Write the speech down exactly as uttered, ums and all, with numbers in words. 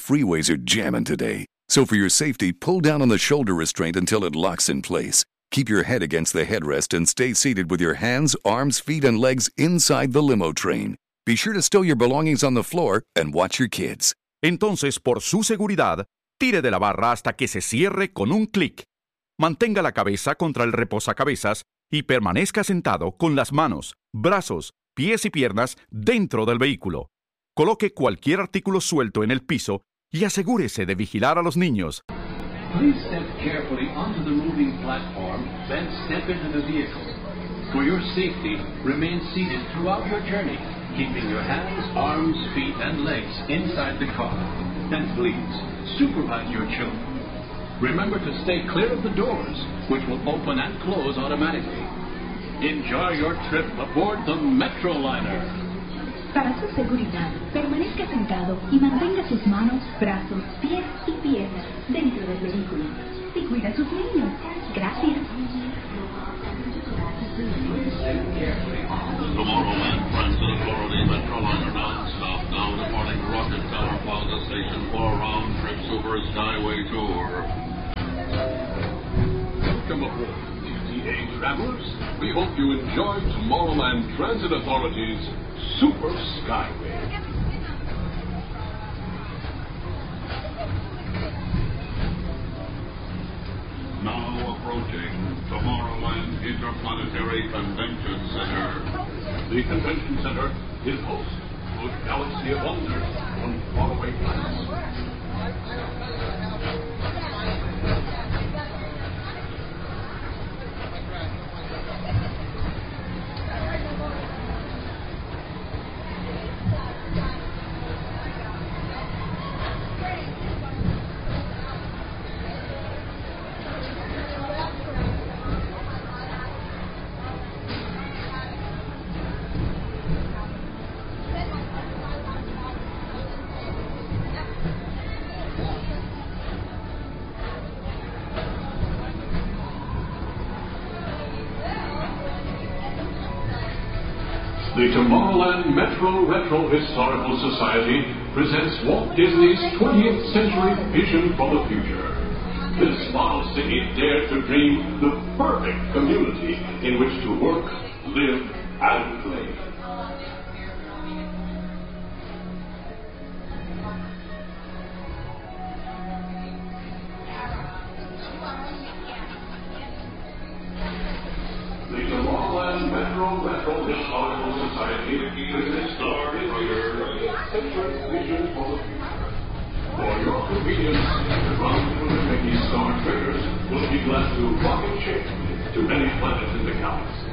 freeways are jamming today. So for your safety, pull down on the shoulder restraint until it locks in place. Keep your head against the headrest and stay seated with your hands, arms, feet, and legs inside the limo train. Be sure to stow your belongings on the floor and watch your kids. Entonces, por su seguridad, tire de la barra hasta que se cierre con un clic. Mantenga la cabeza contra el reposacabezas y permanezca sentado con las manos, brazos, pies y piernas dentro del vehículo. Coloque cualquier artículo suelto en el piso y asegúrese de vigilar a los niños. Please step carefully onto the moving platform, then step into the vehicle. For your safety, remain seated throughout your journey, keeping your hands, arms, feet, and legs inside the car. And please, supervise your children. Remember to stay clear of the doors, which will open and close automatically. Enjoy your trip aboard the Metroliner. Para su seguridad, permanezca sentado y mantenga sus manos, brazos, pies y piernas dentro del vehículo. Y cuida a sus niños. Gracias. Tomorrowland Transit Authority Metroliner non-stop now departing Rocket Tower Plaza Station for a round-trip Super Skyway tour. Welcome aboard, D T A travelers. We hope you enjoy Tomorrowland Transit Authority's Super Skyway. Now approaching Tomorrowland Interplanetary Convention Center. The Convention Center is host to a galaxy of wonders on faraway planets. The Tomorrowland Metro Retro Historical Society presents Walt Disney's twentieth century vision for the future. This model city dared to dream the perfect community in which to work, live, and play. The Tomorrowland Metro Retro Historical Society presents the century vision for the future. For your convenience, the run through the Mickey Star Traders will be glad to rocket ship to any planet in the galaxy.